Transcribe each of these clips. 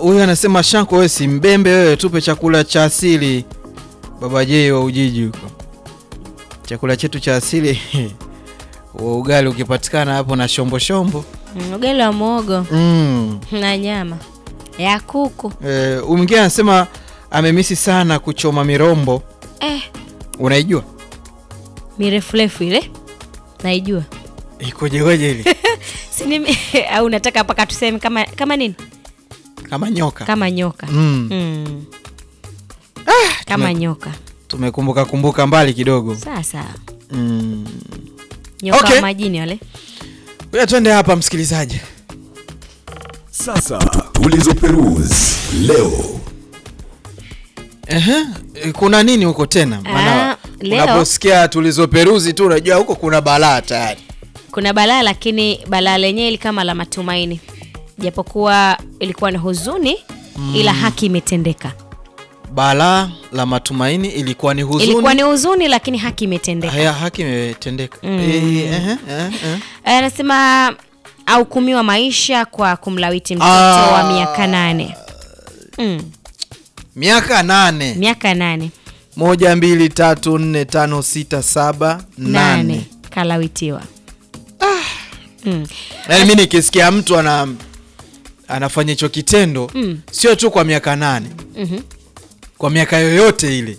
Huyu anasema Shanko, wewe si mbembe wewe, tupe chakula cha asili. Baba J wa Ujiji huko. Chakula chetu cha asili wa ugali ukipatikana hapo na shombo shombo. Ugali wa muhogo. Na nyama ya kuku. Mwingine anasema amemisi sana kuchoma mirombo. Unaijua? Mirefu ile. Naijua. Ikoje weje ile? Si au unataka paka tuseme kama nini? Kama nyoka. Kama nyoka. Kama nyoka. Tumekumbuka mbali kidogo. Sasa. Nyoka okay. Majini wale. Wewe twende hapa msikilizaji. Sasa tulizoperuzi leo. Kuna nini huko tena? Maana unaposikia tulizoperuzi tu unajua huko kuna balaa tayari. Kuna balaa, lakini balaa lenyewe ili kama la matumaini. Japokuwa ilikuwa ni huzuni ila haki imetendeka. Balaa la matumaini ilikuwa ni huzuni. Ilikuwa ni huzuni lakini haki imetendeka. Haki imetendeka. Anasema ahukumiwa maisha kwa kumlawiti mtoto wa miaka 8. Miaka 8. Miaka 8. 1 2 3 4 5 6 7 8 kalawitiwa. Yaani mimi nikisikia mtu anafanya hicho kitendo sio tu kwa miaka 8. Kwa miaka yoyote ile.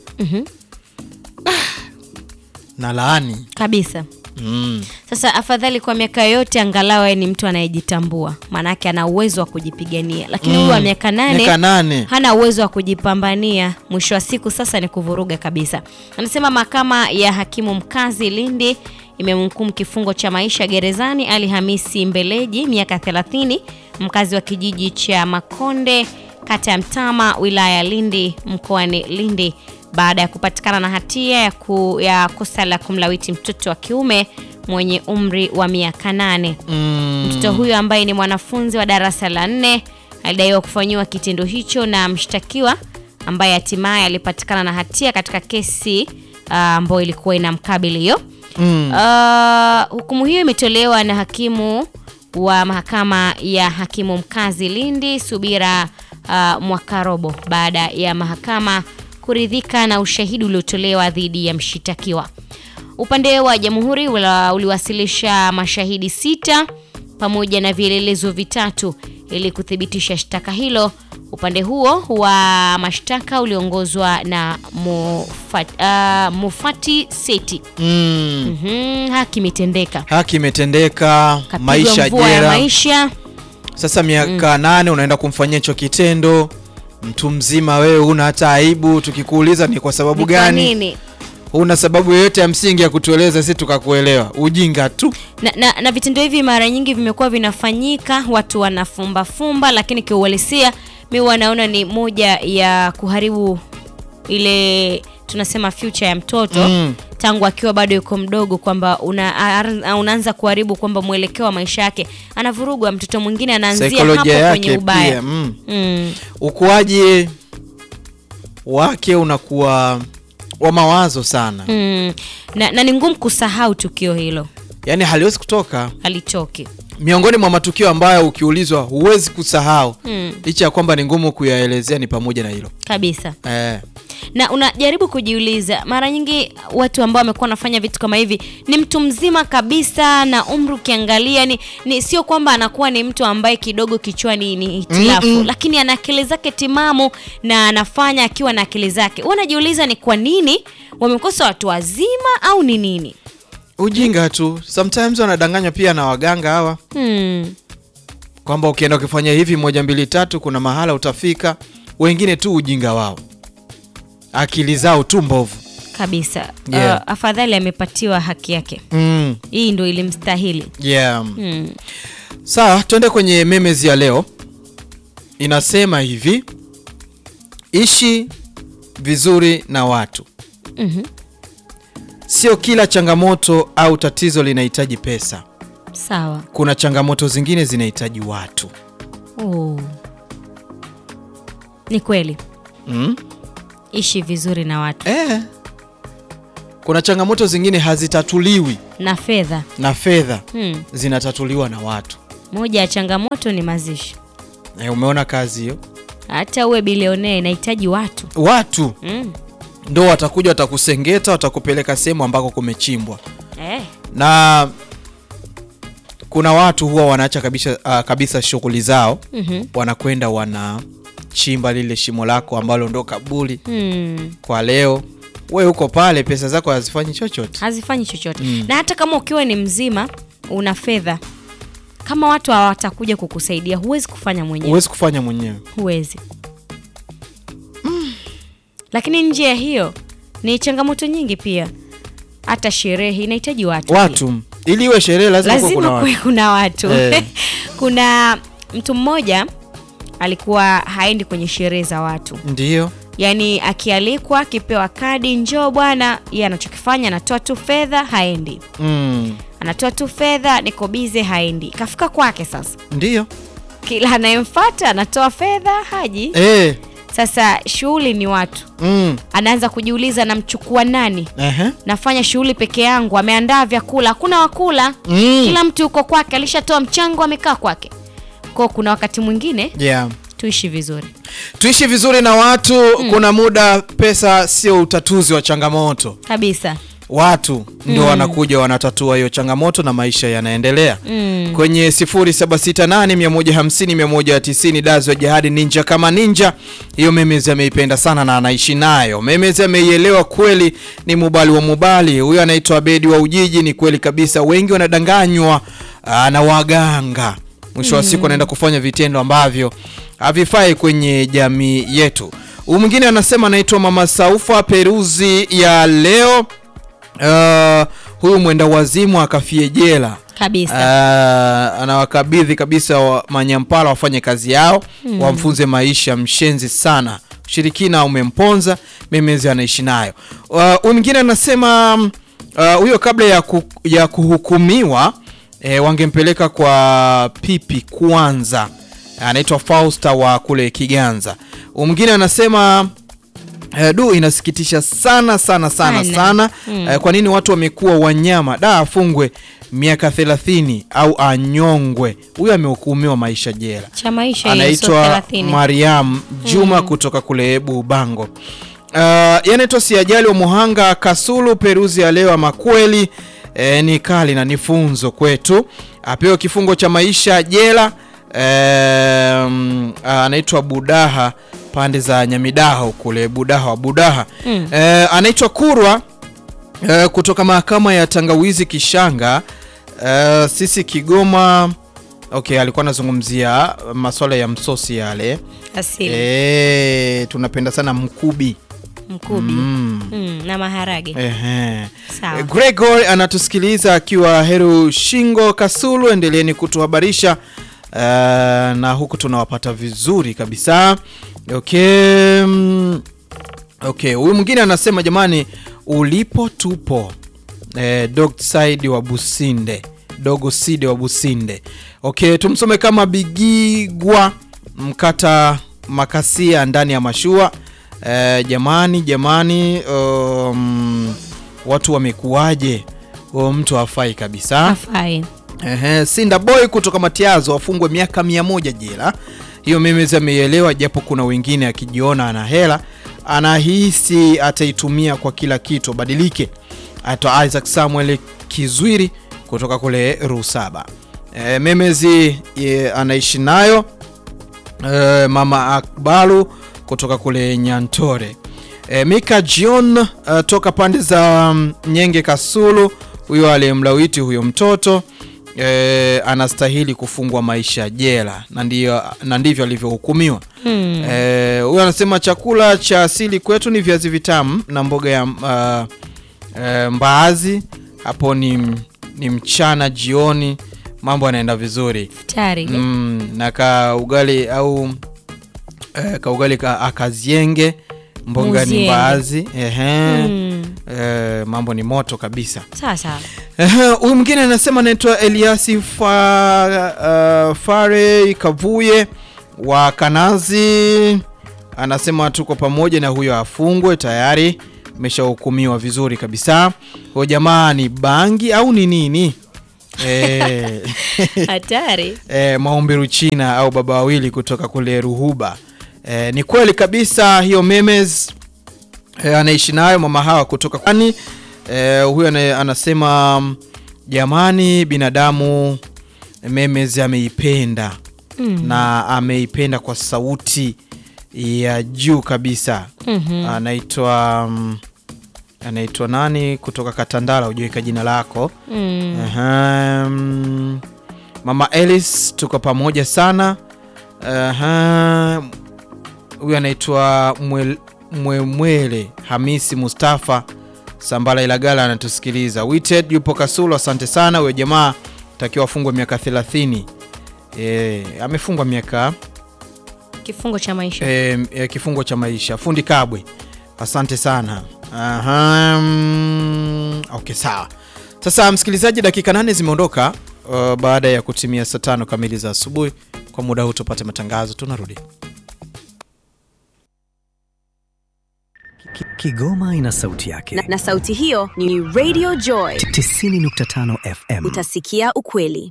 Na laani kabisa. Sasa afadhali kwa miaka yote angalau ni mtu anayejitambua. Maana yake ana uwezo wa kujipigania. Lakini huyu wa miaka 8 hana uwezo wa kujipambania. Mwisho wa siku sasa ni kuvuruga kabisa. Anasema mahakama ya hakimu mkazi Lindi imemhukumu kifungo cha maisha gerezani Ali Hamisi Mbeleji miaka 30, mkazi wa kijiji cha Makonde, kata ya Mtama, wilaya ya Lindi, mkoani Lindi, baada ya kupatikana na hatia ya kosa la kumlawiti mtoto wa kiume mwenye umri wa miaka 8. Mtoto huyo ambaye ni mwanafunzi wa darasa la 4 alidaiwa kufanyiwa kitendo hicho na mshtakiwa ambaye hatimaye alipatikana na hatia katika kesi ambayo ilikuwa inamkabili hiyo. Hukumu hiyo imetolewa na hakimu wa mahakama ya hakimu mkazi Lindi Subira Mwakarobo baada ya mahakama kuridhika na ushahidi uliotolewa dhidi ya mshitakiwa. Upande wa jamhuri uliwasilisha mashahidi 6 pamoja na vielelezo 3 ili kuthibitisha shtaka hilo. Upande huo wa mashtaka uliongozwa na Mufati Seti. Haki imetendeka. Haki imetendeka, maisha jela. Sasa miaka 8 unaenda kumfanyia hicho kitendo. Mtu mzima wewe una hata aibu, tukikuuliza ni kwa sababu gani? Una sababu yoyote ya msingi ya kutueleza sisi tukakuelewa. Ujinga tu. Na vitendo hivi mara nyingi vimekuwa vinafanyika, watu wanafumba, lakini kiuhalisia mimi wanaona ni moja ya kuharibu ile tunasema future ya mtoto tangu akiwa bado yuko mdogo, kwamba unaanza kuharibu kwamba mwelekeo wa maisha yake, anavurugwa. Mtoto mwingine anaanzia hapo kwenye ubaya. Ukuaji wake unakuwa wa mawazo sana. Na ni ngumu kusahau tukio hilo. Yaani haliwezi kutoka. Halitoki. Miongoni mwa matukio ambayo ukiulizwa huwezi kusahau, licha ya kwamba ni ngumu kuyaelezea, ni pamoja na hilo. Kabisa. Na unajaribu kujiuliza, mara nyingi watu ambao wamekuwa wanafanya vitu kama hivi ni mtu mzima kabisa, na umri ukiangalia ni sio kwamba anakuwa ni mtu ambaye kidogo kichwani ni hitilafu, lakini ana akili zake timamu na anafanya akiwa na akili zake. Unajiuliza ni kwa nini wamekosa watu wazima au ni nini? Ujinga tu. Sometimes wanadanganywa pia na waganga hawa. Kwamba ukienda ukifanya hivi 1 2 3 kuna mahala utafika. Wengine tu ujinga wao. Akili zao tu mbovu. Kabisa. Afadhali amepatiwa haki yake. Hii ndio ilimstahili. Sawa, twende kwenye memes ya leo. Inasema hivi: ishi vizuri na watu. Sio kila changamoto au tatizo linahitaji pesa. Sawa. Kuna changamoto zingine zinahitaji watu. Ni kweli. Ishi vizuri na watu. Kuna changamoto zingine hazitatuliwi na fedha. Zinatatuliwa na watu. Moja ya changamoto ni mazishi. Umeona kazi hiyo? Hata uwe bilionea inahitaji watu. Ndio watakuja, watakusengeta, watakupeleka sehemu ambako kumechimbwa. Na kuna watu huwa wanaacha kabisa shughuli zao. Wanakwenda wanachimba lile shimo lako ambalo ndo kaburi. Kwa leo wewe uko pale, pesa zako hazifanyi chochote. Na hata kama ukiwa ni mzima una fedha, kama watu hawatakuja kukusaidia, huwezi kufanya mwenyewe. Huwezi. Lakini nje ya hiyo ni changamoto nyingi pia. Hata sherehe inahitaji watu. Ili iwe sherehe lazima kuna watu. Kuna mtu mmoja alikuwa haendi kwenye sherehe za watu. Ndio. Yaani akialikwa, akipewa kadi, njoo bwana, yeye anachokifanya anatoa tu fedha, haendi. Anatoa tu fedha, niko busy, haendi. Kafika kwake sasa. Ndio. Kila anayemfuata anatoa fedha, haji. Sasa shughuli ni watu. Anaanza kujiuliza, namchukua nani? Nafanya shughuli peke yangu, ameandaa vyakula, hakuna wakula. Kila mtu yuko kwake, alishatoa mchango, amekaa kwake. Kwa kuna wakati mwingine tuishi vizuri na watu. Kuna muda pesa sio utatuzi wa changamoto kabisa. Watu ndio wanakuja wanatatua hiyo changamoto na maisha yanaendelea. Kwenye 0768150190 Dazo ya Jihadi Ninja kama ninja. Hiyo Memezi ameipenda sana na anaishi nayo. Memezi ameielewa kweli, ni mubali wa mubali. Huyo anaitwa Abedi wa Ujiji. Ni kweli kabisa, wengi wanadanganywa na waganga. Mwisho wa siku anaenda kufanya vitendo ambavyo havifai kwenye jamii yetu. Mwingine anasema anaitwa Mama Saufa, Peruzi ya leo. Huyu mwenda wazimu akafie jela kabisa. Anawakabidhi kabisa manyampala wafanye kazi yao. Wamfunze maisha, mshenzi sana, ushirikina umemponza. Memezi anaishi nayo. Mwingine anasema huyo kabla ya kuhukumiwa wangempeleka kwa pipi kwanza. Anaitwa Fausta wa kule Kiganza. Mwingine anasema inasikitisha sana. Kwa nini watu wamekuwa wanyama? Afungwe miaka 30 au anyongwe. Huyu amehukumiwa maisha jela. Anaitwa Mariam Juma kutoka kule Bubango. Yanaitwa Siajali wa Muhanga Kasulu. Peruzi ya leo makweli ni kali na ni funzo kwetu. Apewa kifungo cha maisha jela. Anaitwa Budaha pande za Nyamidaho kule Budaha. Anaitwa Kurwa kutoka mahakama ya Tangawizi Kishanga. Sisi Kigoma. Alikuwa anazungumzia masuala ya msosi yale asili. Tunapenda sana mkubi. Na maharage. Sawa. Gregor anatusikiliza akiwa Heru Shingo Kasulu. Endeleeni kutuhabarisha na huku tunawapata vizuri kabisa. Huyu mwingine anasema jamani, ulipo tupo. Dogo Side wa Businde. Tumsome kama Bigigwa Mkata Makasia ndani ya mashua. Jamani, watu wamekuaje? Mtu hafai kabisa. Hafai. Sinda Boy kutoka Matiazo afungwe miaka 100 jela. Hiyo Memezi ameielewa, japo kuna wengine akijiona ana hela anahisi ataitumia kwa kila kitu. Badilike. Aitwa Isaac Samuel Kizwiri kutoka kule Rusaba. Memezi anaishi nayo. Mama Akbalu kutoka kule Nyantore. Mika John toka pande za Nyenge Kasulu. Huyo aliyemlawiti huyo mtoto anastahili kufungwa maisha jela, na ndivyo alivyohukumiwa. Huyo anasema chakula cha asili kwetu ni viazi vitamu na mboga ya mbaazi. Hapo ni mchana, jioni mambo yanaenda vizuri. Futari. Na ka ugali au ugali akazienge, mboga ni mbaazi. Mambo ni moto kabisa. Sasa huyu mwingine anasema anaitwa Eliasi Fare Kavuye wa Kanazi. Anasema tuko pamoja na huyo afungwe, tayari ameshahukumiwa vizuri kabisa. Huyo jamaa ni bangi au ni nini? Hatari. Maombi Ruchina au baba wawili kutoka kule Ruhuba. Ni kweli kabisa hiyo memes anaishi nayo mama Hawa kutoka kwani huyu anasema jamani, binadamu memes ameipenda na ameipenda kwa sauti ya juu kabisa. Anaitwa nani kutoka Katandala, ujiweka jina lako. Mama Alice, tuko pamoja sana. Huyu anaitwa Mwemwele Hamisi Mustafa Sambala Ilagala anatusikiliza. Wited yupo Kasulo, asante sana. Huyo jamaa takiwa afungwe miaka 30. Amefungwa miaka kifungo cha maisha. Kifungo cha maisha. Fundi Kabwe, asante sana. Okay, sawa. Sasa msikilizaji, dakika 8 zimeondoka baada ya kutimia saa 5 kamili za asubuhi. Kwa muda huu tupate matangazo, tunarudi. Kigoma ina sauti yake. Na sauti hiyo ni Radio Joy 90.5 FM. Utasikia ukweli.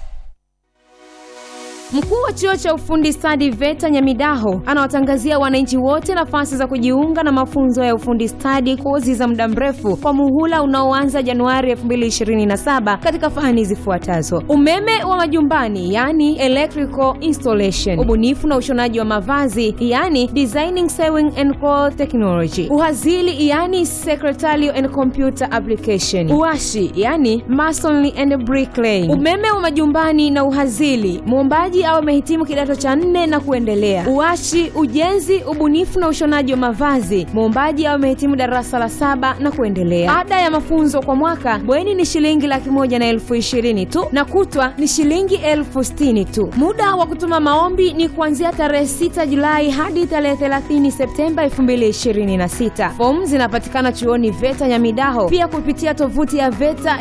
Mkuu wa chuo cha ufundi stadi VETA Nyamidaho anawatangazia wananchi wote nafasi za kujiunga na mafunzo ya ufundi stadi, kozi za muda mrefu kwa muhula unaoanza Januari 2027 katika fani zifuatazo: umeme wa majumbani, yani electrical installation; ubunifu na ushonaji wa mavazi, yani designing sewing and cloth technology; uhazili, yani secretarial and computer application; uashi, yani masonry and bricklaying. Umeme wa majumbani na uhazili, muombaji au amehitimu kidato cha 4 na kuendelea. Uashi, ujenzi, ubunifu na ushonaji wa mavazi, muombaji au amehitimu darasa la 7 na kuendelea. Ada ya mafunzo kwa mwaka bweni ni shilingi 120,000 tu na kutwa ni shilingi 60,000 tu. Muda wa kutuma maombi ni kuanzia tarehe 6 Julai hadi tarehe 30 Septemba 2026. Fomu zinapatikana chuoni VETA Nyamidaho, pia kupitia tovuti ya VETA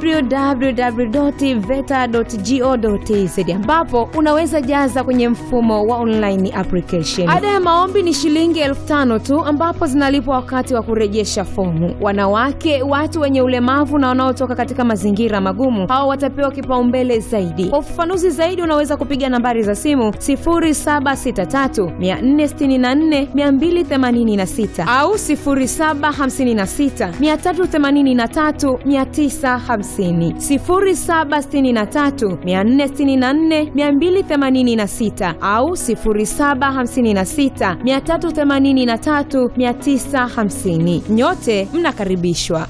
www.veta.go.tz ambapo unaweza jaza kwenye mfumo wa online application. Ada ya maombi ni shilingi 5,000 tu ambapo zinalipwa wakati wa kurejesha fomu. Wanawake, watu wenye ulemavu na wanaotoka katika mazingira magumu, hao watapewa kipaumbele zaidi. Kwa ufafanuzi zaidi unaweza kupiga nambari za simu 0763 464 286 au 0756 383 950, 0763 464 286 au 0756 383 950. Nyote mnakaribishwa.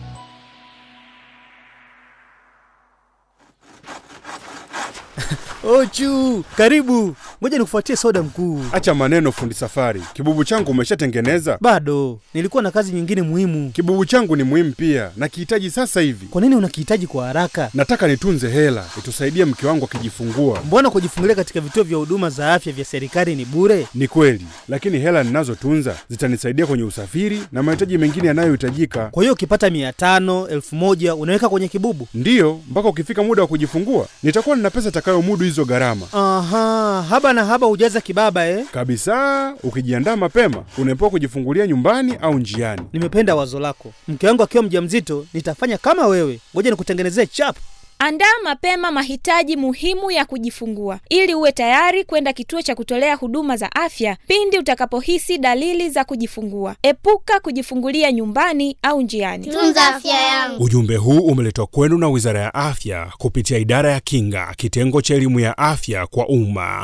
Ochu, karibu. Ngoja nikufuatie soda mkuu. Acha maneno fundi safari. Kibubu changu umeshatengeneza? Bado, nilikuwa na kazi nyingine muhimu. Kibubu changu ni muhimu pia, nakihitaji sasa hivi. Kwa nini unakihitaji kwa haraka? Nataka nitunze hela, itusaidie mke wangu akijifungua. Mbona kujifungulia katika vituo vya huduma za afya vya serikali ni bure? Ni kweli, lakini hela ninazotunza zitanisaidia kwenye usafiri na mahitaji mengine yanayohitajika. Kwa hiyo ukipata 500, 1000 unaweka kwenye kibubu? Ndiyo, mpaka ukifika muda wa kujifungua, nitakuwa nina pesa itakayomudu hizo gharama. Aha, haba na haba hujaza kibaba Kabisa, ukijiandaa mapema, unaepuka kujifungulia nyumbani au njiani. Nimependa wazo lako. Mke wangu akiwa mjamzito, nitafanya kama wewe. Ngoja nikutengenezee chap. Andaa mapema mahitaji muhimu ya kujifungua ili uwe tayari kwenda kituo cha kutolea huduma za afya pindi utakapohisi dalili za kujifungua. Epuka kujifungulia nyumbani au njiani. Tunza afya yangu. Ujumbe huu umeletwa kwenu na Wizara ya Afya kupitia Idara ya Kinga, kitengo cha elimu ya afya kwa umma.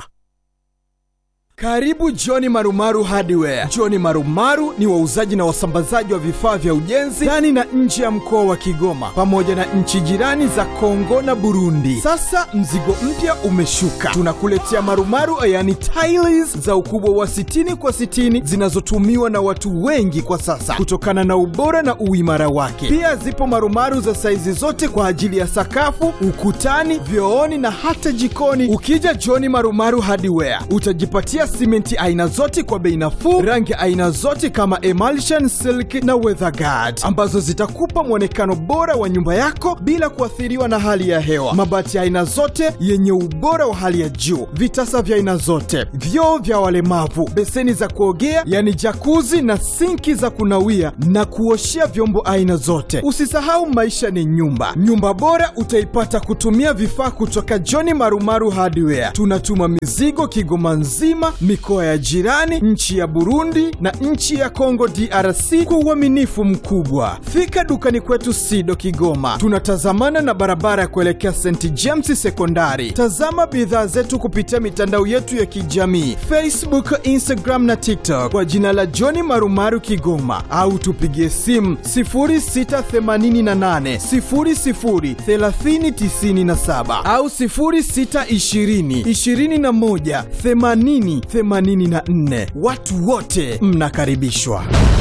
Karibu John Marumaru Hardware. John Marumaru ni wauzaji na wasambazaji wa vifaa vya ujenzi ndani na nje ya mkoa wa Kigoma pamoja na nchi jirani za Kongo na Burundi. Sasa mzigo mpya umeshuka. Tunakuletea marumaru, yani tiles za ukubwa wa 60 kwa 60 zinazotumiwa na watu wengi kwa sasa kutokana na ubora na uimara wake. Pia zipo marumaru za saizi zote kwa ajili ya sakafu, ukutani, vyooni na hata jikoni. Ukija John Marumaru Hardware utajipatia simenti aina zote kwa bei nafuu, rangi aina zote kama emulsion, silk na weatherguard ambazo zitakupa mwonekano bora wa nyumba yako bila kuathiriwa na hali ya hewa. Mabati aina zote yenye ubora wa hali ya juu, vitasa vya aina zote, vyoo vya walemavu, beseni za kuogea yani jacuzzi na sinki za kunawia na kuoshea vyombo aina zote. Usisahau maisha ni nyumba. Nyumba bora utaipata kutumia vifaa kutoka John Marumaru Hardware. Tunatuma mizigo Kigoma nzima, mikoa ya jirani, nchi ya Burundi na nchi ya Kongo DRC kwa uaminifu mkubwa. Fika dukani kwetu Sido Kigoma. Tunatazamana na barabara ya kuelekea St James Sekondari. Tazama bidhaa zetu kupitia mitandao yetu ya kijamii, Facebook, Instagram na TikTok kwa jina la John Marumaru Kigoma, au tupigie simu 0688 00 3097 au 0620 21 80 84. Watu wote mnakaribishwa.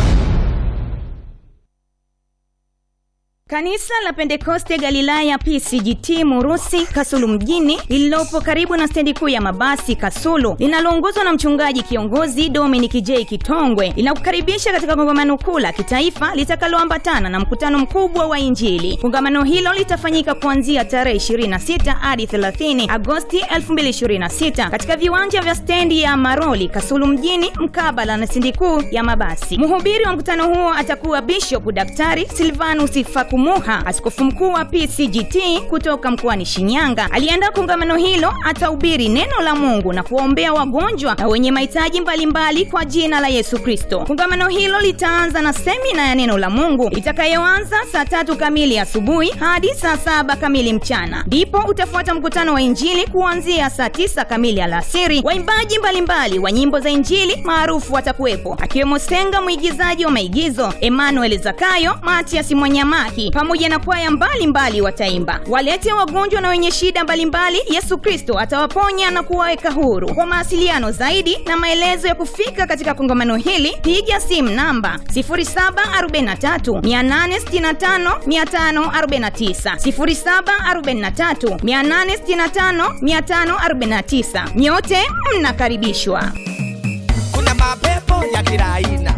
Kanisa la Pentekoste Galilaya PCGT Murusi Kasulu mjini lililopo karibu na stendi kuu ya mabasi Kasulu linaloongozwa na mchungaji kiongozi Dominic J Kitongwe linakukaribisha katika kongamano kuu la kitaifa litakaloambatana na mkutano mkubwa wa Injili. Kongamano hilo litafanyika kuanzia tarehe 26 hadi 30 Agosti 2026 katika viwanja vya stendi ya Maroli Kasulu mjini mkabala na stendi kuu ya mabasi. Mhubiri wa mkutano huo atakuwa Bishop Daktari Silvanus Kumuha, askofu mkuu wa PCGT kutoka mkoani Shinyanga. Aliandaa kongamano hilo, atahubiri neno la Mungu na kuombea wagonjwa na wenye mahitaji mbalimbali kwa jina la Yesu Kristo. Kongamano hilo litaanza na semina ya neno la Mungu itakayoanza saa 3 kamili asubuhi hadi saa 7 kamili mchana. Ndipo utafuata mkutano wa Injili kuanzia saa 9 kamili alasiri. Waimbaji mbalimbali wa nyimbo za Injili maarufu watakuwepo, akiwemo Senga mwigizaji wa maigizo, Emmanuel Zakayo, Matias Mwanyamaki pamoja na kwaya mbalimbali wataimba. Walete wagonjwa na wenye shida mbalimbali, Yesu Kristo atawaponya na kuwaweka huru. Kwa mawasiliano zaidi na maelezo ya kufika katika kongamano hili, piga simu namba 0743 865 549, 0743 865 549. Nyote mnakaribishwa. Kuna mapepo ya kila aina.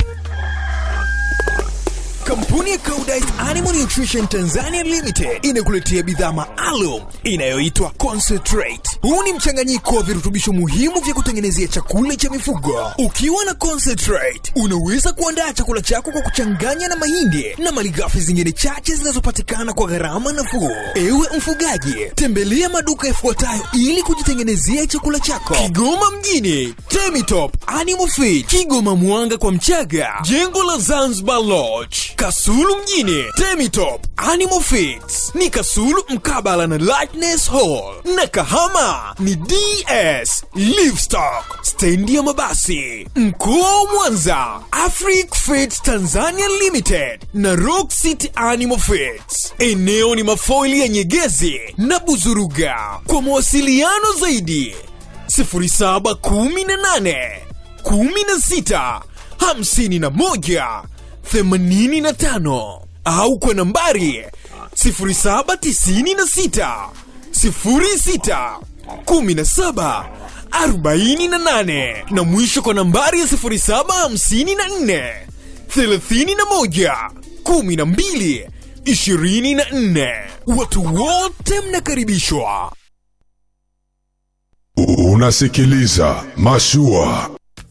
Kampuni ya Koudijt Animal Nutrition Tanzania Limited inakuletea bidhaa maalum inayoitwa Concentrate. Huu ni mchanganyiko wa virutubisho muhimu vya kutengenezea chakula cha mifugo. Ukiwa na Concentrate, unaweza kuandaa chakula chako kwa kuchanganya na mahindi na malighafi zingine chache zinazopatikana kwa gharama nafuu. Ewe mfugaji, tembelea maduka yafuatayo ili kujitengenezea chakula chako: Kigoma mjini, Temitop Animal Feed, Kigoma Mwanga kwa Mchaga, jengo la Zanzibar Lodge. Kasulu mjini, Temitop Animal Feeds ni Kasulu mkabala na Lightness Hall, na Kahama ni DS Livestock stendi ya mabasi. Mkoa wa Mwanza, Afric Feeds Tanzania Limited na Rock City Animal Feeds. Eneo ni mafoili ya Nyegezi na Buzuruga. Kwa mawasiliano zaidi 0718 16 51 85 au kwa nambari 0796 06 17 48 na mwisho kwa nambari ya 0754 31 12 24. Watu wote mnakaribishwa. Unasikiliza Mashua.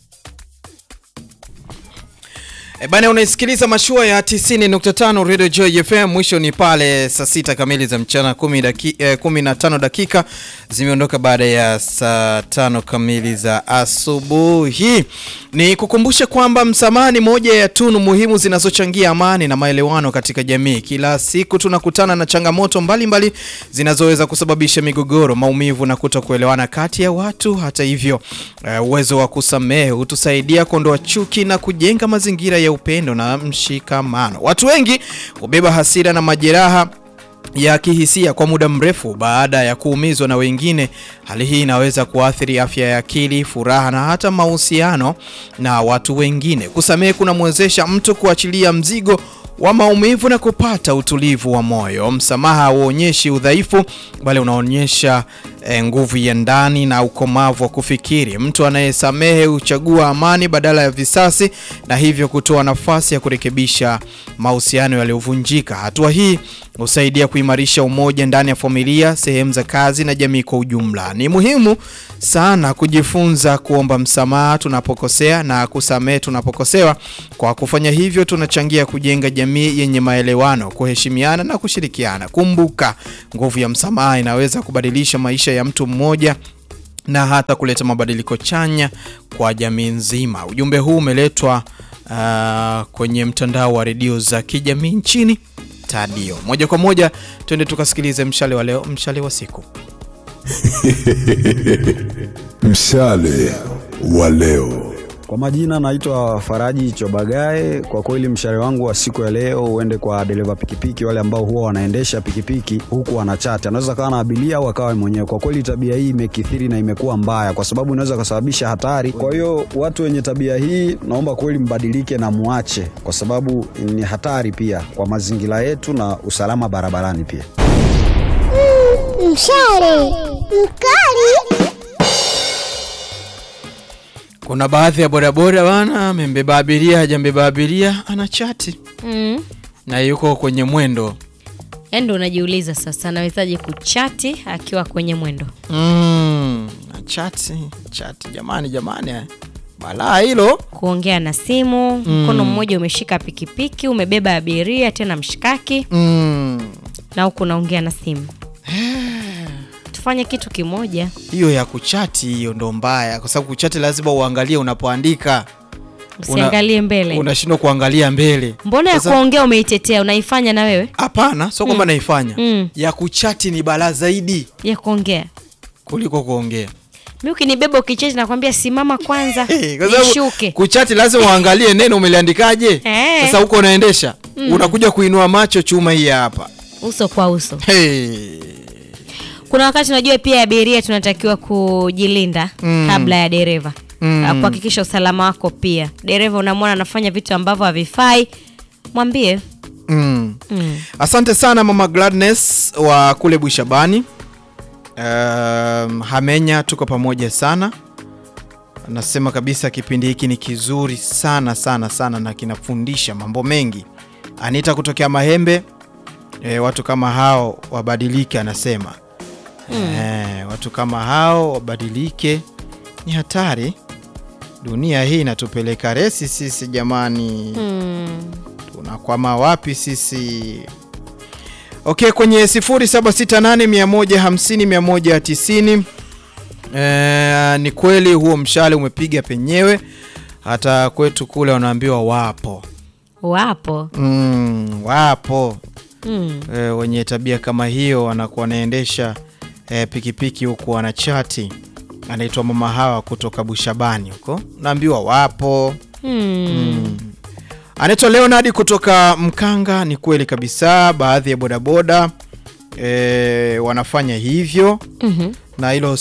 Bana, unaisikiliza Mashua ya 90.5 Radio Joy FM. Mwisho ni pale saa 6 kamili za mchana, 15 dakika zimeondoka baada ya saa 5 kamili za asubuhi. Ni kukumbusha kwamba msamaha ni moja ya tunu muhimu zinazochangia amani na maelewano katika jamii. Kila siku tunakutana na changamoto mbalimbali zinazoweza kusababisha migogoro, maumivu na kutokuelewana kati ya watu. Hata hivyo, uwezo wa kusamehe hutusaidia kuondoa chuki na kujenga mazingira ya upendo na mshikamano. Watu wengi hubeba hasira na majeraha ya kihisia kwa muda mrefu baada ya kuumizwa na wengine. Hali hii inaweza kuathiri afya ya akili, furaha na hata mahusiano na watu wengine. Kusamehe kunamwezesha mtu kuachilia mzigo wa maumivu na kupata utulivu wa moyo. Msamaha hauonyeshi udhaifu, bali unaonyesha nguvu ya ndani na ukomavu wa kufikiri. Mtu anayesamehe huchagua amani badala ya visasi, na hivyo kutoa nafasi ya kurekebisha mahusiano yaliyovunjika. Hatua hii husaidia kuimarisha umoja ndani ya familia, sehemu za kazi na jamii kwa ujumla. Ni muhimu sana kujifunza kuomba msamaha tunapokosea na kusamehe tunapokosewa. Kwa kufanya hivyo, tunachangia kujenga jamii yenye maelewano, kuheshimiana na kushirikiana. Kumbuka, nguvu ya msamaha inaweza kubadilisha maisha ya mtu mmoja na hata kuleta mabadiliko chanya kwa jamii nzima. Ujumbe huu umeletwa kwenye mtandao wa redio za kijamii nchini Tadio. Moja kwa moja twende tukasikilize mshale wa leo, mshale wa siku. Mshale wa leo. Kwa majina naitwa Faraji Chobagae. Kwa kweli mshale wangu wa siku ya leo uende kwa dereva pikipiki, wale ambao huwa wanaendesha pikipiki huku wanachati. Anaweza kawa na abiria au akawa mwenyewe. Kwa kweli tabia hii imekithiri na imekuwa mbaya, kwa sababu inaweza kusababisha hatari. Kwa hiyo watu wenye tabia hii naomba kweli mbadilike na muache, kwa sababu ni hatari pia kwa mazingira yetu na usalama barabarani pia. Mshale mkali. Kuna baadhi ya bodaboda bana amembeba abiria, hajambeba abiria, anachati. Na yuko kwenye mwendo. Endo unajiuliza sasa anawezaje kuchati akiwa kwenye mwendo? Chati jamani. Balaa hilo. Kuongea na simu, mkono mmoja umeshika pikipiki, umebeba abiria tena mshikaki. Na huko unaongea na simu. Tufanye kitu kimoja. Hiyo ya kuchati hiyo ndo mbaya, kwa sababu kuchati lazima uangalie unapoandika. Usiangalie mbele. Unashindwa kuangalia mbele. Mbona ya kuongea umeitetea, unaifanya na wewe? Hapana, sio kwamba naifanya. Ya kuchati ni balaa zaidi ya kuongea kuliko kuongea. Mimi ukinibeba ukichati nakwambia simama kwanza. Nishuke. Kuchati lazima uangalie neno umeliandikaje. Sasa huko unaendesha, unakuja kuinua macho chuma hii hapa. Uso kwa uso. Kuna wakati unajua pia abiria tunatakiwa kujilinda kabla ya dereva. Kuhakikisha usalama wako pia. Dereva unamwona anafanya vitu ambavyo havifai, mwambie. Asante sana Mama Gladness wa kule Bushabani. Hamenya, tuko pamoja sana. Nasema kabisa kipindi hiki ni kizuri sana na kinafundisha mambo mengi. Anita kutokea Mahembe, watu kama hao wabadilike anasema. Watu kama hao wabadilike, ni hatari. Dunia hii inatupeleka resi sisi jamani. Tunakwama wapi sisi? Okay, kwenye 0768150190. Ni kweli huo mshale umepiga penyewe. Hata kwetu kule wanaambiwa wapo. Wapo. Wenye tabia kama hiyo wanakuwa wanaendesha pikipiki huku wanachati. Anaitwa Mama Hawa kutoka Bushabani huko. Naambiwa wapo. Anaitwa Leonard kutoka Mkanga. Ni kweli kabisa baadhi ya bodaboda wanafanya hivyo. Na hilo